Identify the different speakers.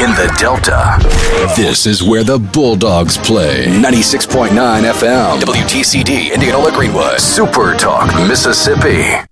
Speaker 1: in the Delta. This is where the Bulldogs play. 96.9 FM, WTCD, Indianola Greenwood, Super Talk, Mississippi.